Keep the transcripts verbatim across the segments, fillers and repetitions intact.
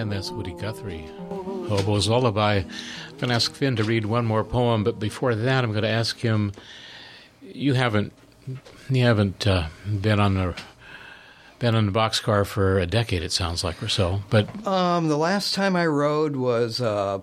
And that's Woody Guthrie, Hobo's Lullaby. I'm going to ask Finn to read one more poem, but before that, I'm going to ask him. You haven't, you haven't uh, been on the been on the boxcar for a decade. It sounds like, or so. But um, the last time I rode was, uh,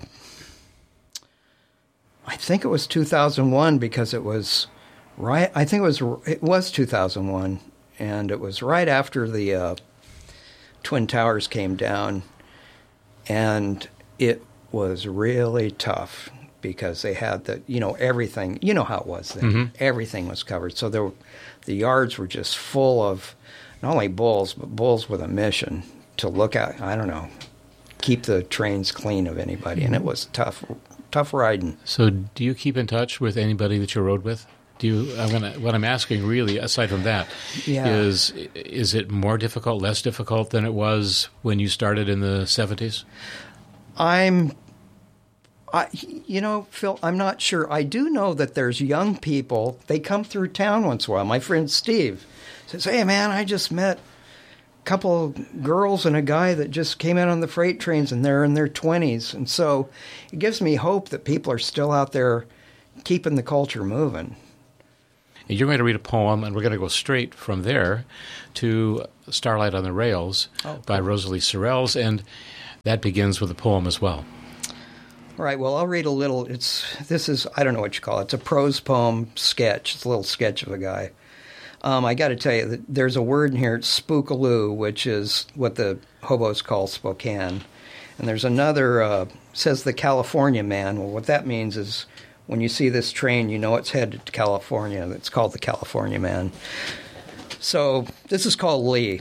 I think it was two thousand one, because it was right. I think it was it was two thousand one, and it was right after the uh, Twin Towers came down. And it was really tough because they had the, you know, everything, you know how it was then. Mm-hmm. Everything was covered. So there were, the yards were just full of not only bulls, but bulls with a mission to look at, I don't know, keep the trains clean of anybody. And it was tough, tough riding. So do you keep in touch with anybody that you rode with? Do you, I'm gonna, what I'm asking really, aside from that, yeah. is is it more difficult, less difficult than it was when you started in the seventies? I'm, I, you know, Phil, I'm not sure. I do know that there's young people, they come through town once in a while. My friend Steve says, hey, man, I just met a couple girls and a guy that just came in on the freight trains, and they're in their twenties. And so it gives me hope that people are still out there keeping the culture moving. You're going to read a poem, and we're going to go straight from there to Starlight on the Rails oh, cool. by Rosalie Sorrells, and that begins with a poem as well. All right, well, I'll read a little. It's This is, I don't know what you call it. It's a prose poem sketch. It's a little sketch of a guy. Um, I got to tell you, that there's a word in here, it's spookaloo, which is what the hobos call Spokane. And there's another, uh, says the California man. Well, what that means is, when you see this train, you know it's headed to California. It's called the California Man. So this is called Lee.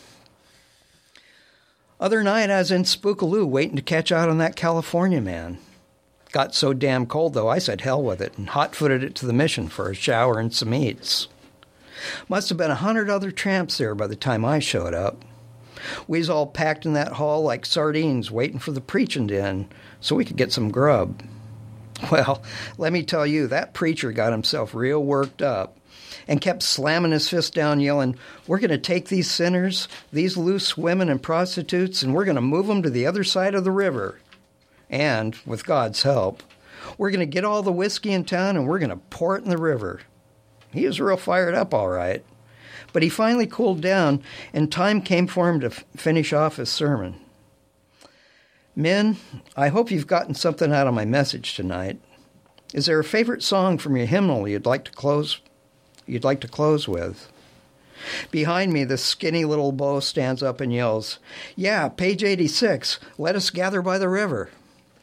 Other night, I was in Spookaloo waiting to catch out on that California Man. Got so damn cold, though, I said hell with it and hot-footed it to the mission for a shower and some eats. Must have been a hundred other tramps there by the time I showed up. We was all packed in that hall like sardines waiting for the preaching to end so we could get some grub. Well, let me tell you, that preacher got himself real worked up and kept slamming his fist down, yelling, we're going to take these sinners, these loose women and prostitutes, and we're going to move them to the other side of the river. And, with God's help, we're going to get all the whiskey in town and we're going to pour it in the river. He was real fired up, all right. But he finally cooled down, and time came for him to f- finish off his sermon. Men, I hope you've gotten something out of my message tonight. Is there a favorite song from your hymnal you'd like to close you'd like to close with? Behind me, this skinny little beau stands up and yells, yeah, page eighty-six, let us gather by the river.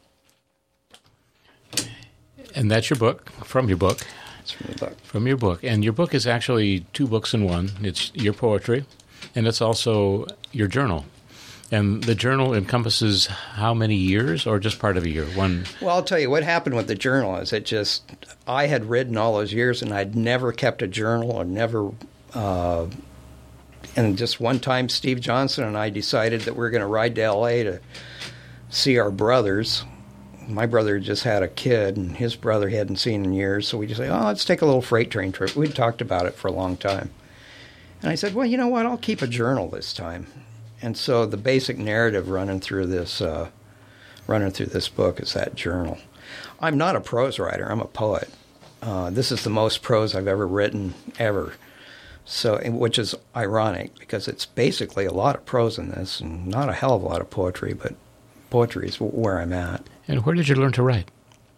And that's your book, from your book. It's from the book. From your book. And your book is actually two books in one. It's your poetry, and it's also your journal. And the journal encompasses how many years, or just part of a year? One. Well, I'll tell you what happened with the journal is it just, I had written all those years, and I'd never kept a journal or never, uh, and just one time Steve Johnson and I decided that we were going to ride to L A to see our brothers. My brother just had a kid, and his brother he hadn't seen in years, so we just said, oh, let's take a little freight train trip. We'd talked about it for a long time. And I said, well, you know what, I'll keep a journal this time. And so the basic narrative running through this uh, running through this book is that journal. I'm not a prose writer. I'm a poet. Uh, this is the most prose I've ever written, ever. So, which is ironic, because it's basically a lot of prose in this and not a hell of a lot of poetry, but poetry is where I'm at. And where did you learn to write?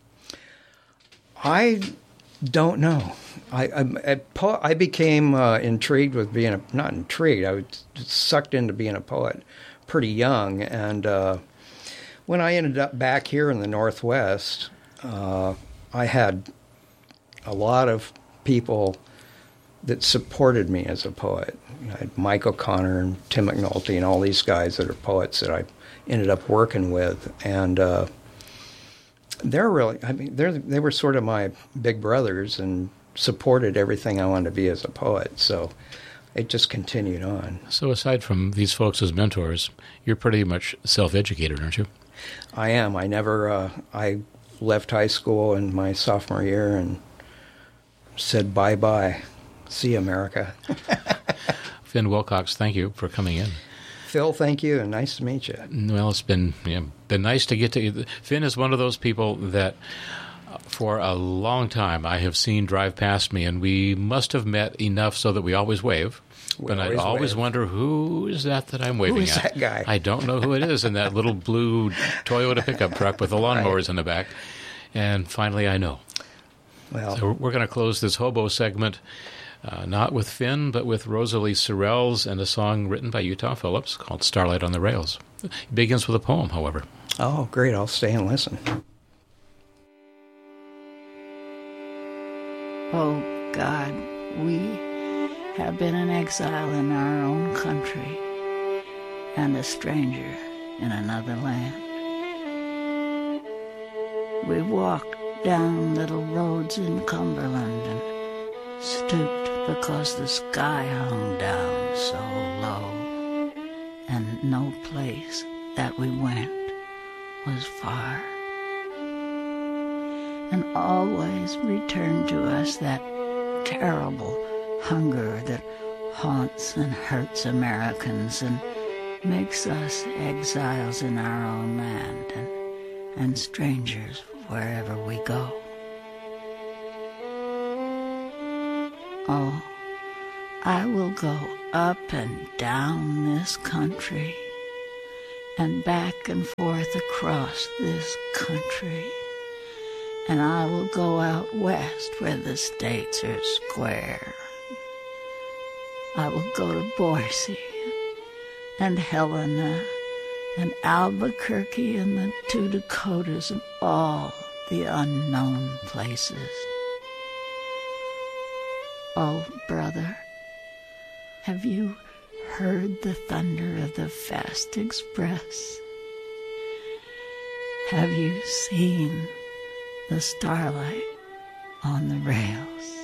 I don't know. I I, I, po- I became uh, intrigued with being a not intrigued. I was sucked into being a poet pretty young, and uh, when I ended up back here in the Northwest, uh, I had a lot of people that supported me as a poet. I had Mike O'Connor and Tim McNulty and all these guys that are poets that I ended up working with, and uh, they're really, I mean, they they were sort of my big brothers and supported everything I wanted to be as a poet. So it just continued on. So aside from these folks as mentors, you're pretty much self-educated, aren't you? I am. I never, uh, I left high school in my sophomore year and said bye-bye. See you, America. Finn Wilcox, thank you for coming in. Phil, thank you, and nice to meet you. Well, it's been yeah, been nice to get to you. Finn is one of those people that for a long time I have seen drive past me, and we must have met enough so that we always wave. We but always I always wave. wonder, who is that that I'm waving Who is at? that guy? I don't know who it is in that little blue Toyota pickup truck with the lawnmowers Right. in the back. And finally I know. Well, So we're going to close this hobo segment, uh, not with Finn, but with Rosalie Sorrells and a song written by Utah Phillips called Starlight on the Rails. It begins with a poem, however. oh, great. I'll stay and listen. Oh God, we have been in exile in our own country and a stranger in another land. We walked down little roads in Cumberland and stooped because the sky hung down so low, and no place that we went was far. And always returned to us that terrible hunger that haunts and hurts Americans and makes us exiles in our own land and, and strangers wherever we go. Oh, I will go up and down this country and back and forth across this country. And I will go out west where the states are square. I will go to Boise and Helena and Albuquerque and the two Dakotas and all the unknown places. Oh, brother, have you heard the thunder of the fast express? Have you seen the starlight on the rails?